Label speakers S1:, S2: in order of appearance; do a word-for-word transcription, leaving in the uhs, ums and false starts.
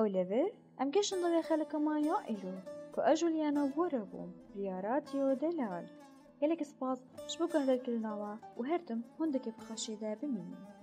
S1: ولوی ام گشن دوی خلکمان یا ایلو که اجولیانا بوره بوم ریاراتیو دلال گلک سپاس شبو گهدر کلناوا و هردم هندکی بخشیده بمینی